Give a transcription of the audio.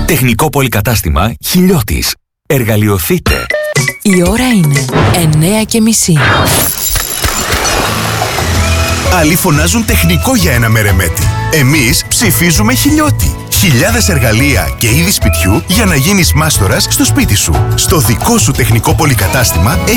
Τεχνικό πολυκατάστημα Χιλιώτης. Εργαλειοθείτε. Η ώρα είναι 9:30. Άλλοι φωνάζουν τεχνικό για ένα μερεμέτι. Εμείς ψηφίζουμε Χιλιώτη. Χιλιάδες εργαλεία και είδη σπιτιού για να γίνεις μάστορας στο σπίτι σου. Στο δικό σου τεχνικό πολυκατάστημα